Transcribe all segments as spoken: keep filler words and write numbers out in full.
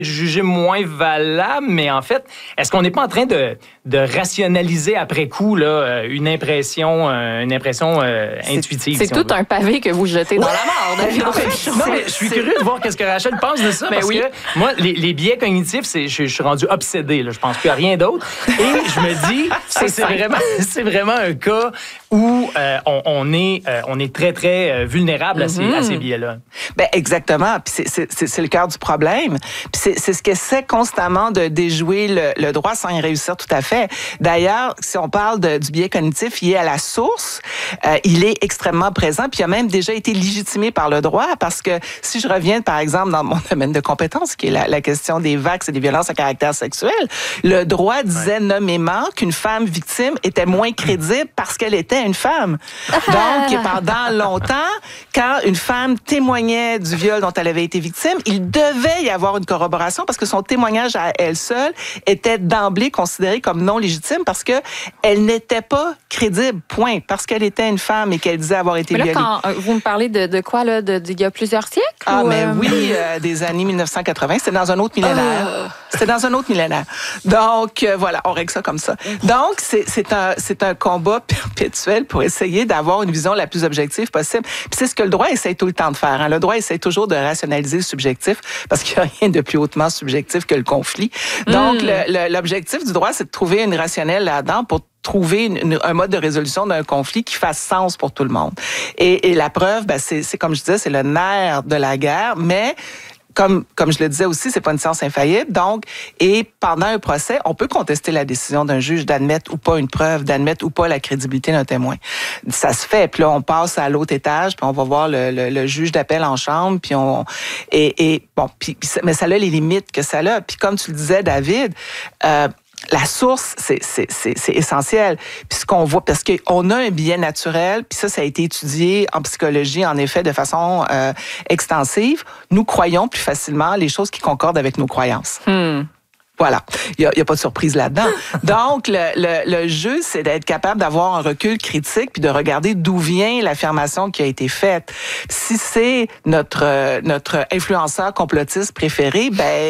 jugé moins valable, mais en fait, est-ce qu'on n'est pas en train de, de rationaliser après coup là, une impression, une impression euh, intuitive? C'est si tout un pavé que vous jetez dans la mort, David. En fait, non, mais je suis curieux de voir qu'est-ce que Rachel pense de ça, mais parce oui. que moi, les, les biais cognitifs, c'est, je, je suis rendu obsédé. Là, je pense plus à rien d'autre. Et je me dis, c'est, c'est, vraiment, c'est vraiment un cas où euh, on, on, est, euh, on est très, très vulnérable à ces, mm-hmm. à ces biais-là. Ben exactement. Puis c'est, c'est, c'est, c'est le cœur du problème. Puis c'est, c'est ce qu'essaie constamment de déjouer le, le droit sans y réussir tout à fait. D'ailleurs, si on parle de, du biais cognitif lié à la source, euh, il est extrêmement présent. Puis il a même déjà été légitimé par le droit parce que si je reviens, par exemple, dans mon domaine de compétence, qui est la, la question des vax et des violences à caractère sexuel, le droit disait ouais. nommément qu'une femme victime était moins crédible parce qu'elle était une femme. Donc, pendant longtemps, quand une femme témoignait du viol dont elle avait été victime, il devait y avoir une corroboration parce que son témoignage à elle seule était d'emblée considéré comme non légitime parce que elle n'était pas crédible, point, parce qu'elle était une femme et qu'elle disait avoir été mais là, violée. Quand, vous me parlez de, de quoi, là, de, de, il y a plusieurs siècles? Ah, ou mais euh... oui, euh, des années mille neuf cent quatre-vingts, c'était dans un autre millénaire. Oh. C'était dans un autre millénaire. Donc, euh, voilà, on règle ça comme ça. Donc, c'est, c'est, un, c'est un combat perpétuel pour essayer d'avoir une vision la plus objective possible. Puis c'est ce que le droit essaie tout le temps de faire. Hein. Le droit essaie toujours de rationaliser le subjectif parce qu'il n'y a rien de plus hautement subjectif que le conflit. Donc, mm. le, le, l'objectif du droit, c'est de trouver une rationnelle là-dedans pour trouver une, une, un mode de résolution d'un conflit qui fasse sens pour tout le monde. Et, et la preuve, ben, c'est, c'est comme je disais, c'est le nerf de la guerre, mais Comme, comme je le disais aussi, c'est pas une science infaillible. Donc, et pendant un procès, on peut contester la décision d'un juge d'admettre ou pas une preuve, d'admettre ou pas la crédibilité d'un témoin. Ça se fait. Puis là, on passe à l'autre étage, puis on va voir le, le, le juge d'appel en chambre, puis on et, et bon, puis, mais ça a les limites que ça a. Puis comme tu le disais, David. Euh, La source, c'est, c'est, c'est, c'est essentiel. Puis ce qu'on voit, parce qu'on a un biais naturel, puis ça, ça a été étudié en psychologie, en effet, de façon euh, extensive. Nous croyons plus facilement les choses qui concordent avec nos croyances. Hmm. Voilà, il n'y a, a pas de surprise là-dedans. Donc, le, le, le jeu, c'est d'être capable d'avoir un recul critique puis de regarder d'où vient l'affirmation qui a été faite. Si c'est notre notre influenceur complotiste préféré,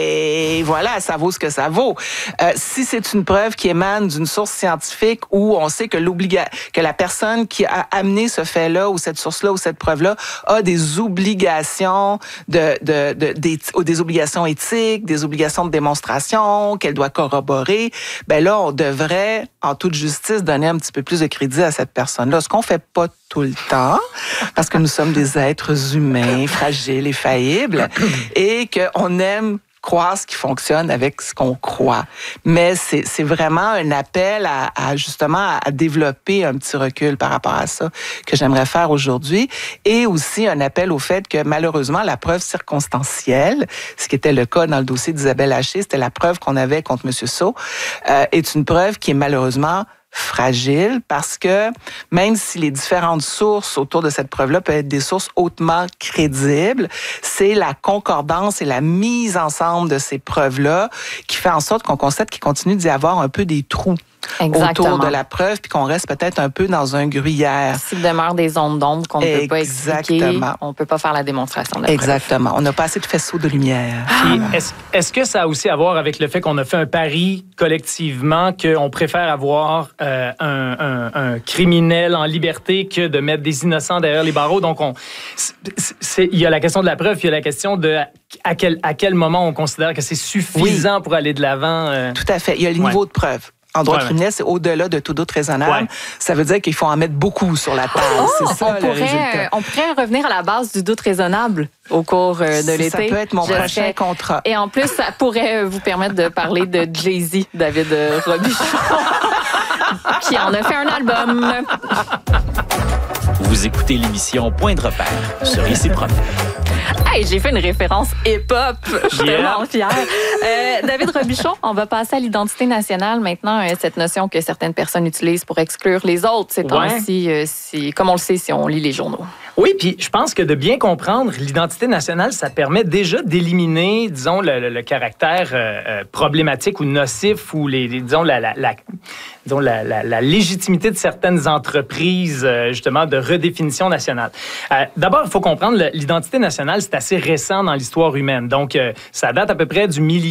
ben voilà, ça vaut ce que ça vaut. Euh, si c'est une preuve qui émane d'une source scientifique où on sait que l'obliga que la personne qui a amené ce fait-là ou cette source-là ou cette preuve-là a des obligations de de, de des, des obligations éthiques, des obligations de démonstration, qu'elle doit corroborer, ben là, on devrait, en toute justice, donner un petit peu plus de crédit à cette personne-là. Ce qu'on fait pas tout le temps, parce que nous sommes des êtres humains, fragiles et faillibles, et qu'on aime croire ce qui fonctionne avec ce qu'on croit. Mais c'est, c'est vraiment un appel à, à justement à développer un petit recul par rapport à ça que j'aimerais faire aujourd'hui, et aussi un appel au fait que malheureusement la preuve circonstancielle, ce qui était le cas dans le dossier d'Isabelle Haché, c'était la preuve qu'on avait contre M. Sceaux, euh, est une preuve qui est malheureusement fragile parce que même si les différentes sources autour de cette preuve-là peuvent être des sources hautement crédibles, c'est la concordance et la mise ensemble de ces preuves-là qui fait en sorte qu'on constate qu'il continue d'y avoir un peu des trous. Exactement. Autour de la preuve, puis qu'on reste peut-être un peu dans un gruyère. S'il demeure des zones d'ombre qu'on ne peut pas expliquer, on ne peut pas faire la démonstration de la Exactement. Preuve. On n'a pas assez de faisceaux de lumière. Puis, est-ce, est-ce que ça a aussi à voir avec le fait qu'on a fait un pari collectivement qu'on préfère avoir euh, un, un, un criminel en liberté que de mettre des innocents derrière les barreaux? Donc, on, c'est, c'est, il y a la question de la preuve, puis il y a la question de à quel, à quel moment on considère que c'est suffisant oui. pour aller de l'avant. Euh... Tout à fait. Il y a le ouais. niveau de preuve. En droit ouais, criminel, ouais. c'est au-delà de tout doute raisonnable. Ouais. Ça veut dire qu'il faut en mettre beaucoup sur la table. Oh, c'est ça on le pourrait, résultat. On pourrait revenir à la base du doute raisonnable au cours de ça l'été. Ça peut être mon Je prochain sais. contrat. Et en plus, ça pourrait vous permettre de parler de Jay-Z, David Robichon, qui en a fait un album. Vous écoutez l'émission Point de repère sur Ici Prof. Hey, j'ai fait une référence hip-hop. Je suis yeah. tellement fière. Euh, David Robichaud, on va passer à l'identité nationale maintenant. Euh, cette notion que certaines personnes utilisent pour exclure les autres, ces temps-ci, ouais. euh, si, comme on le sait si on lit les journaux. Oui, puis je pense que de bien comprendre l'identité nationale, ça permet déjà d'éliminer, disons, le, le, le caractère euh, problématique ou nocif ou les, les disons, la, la, la, disons la, la, la légitimité de certaines entreprises, euh, justement, de redéfinition nationale. Euh, d'abord, il faut comprendre, l'identité nationale, c'est assez récent dans l'histoire humaine. Donc, euh, ça date à peu près du milieu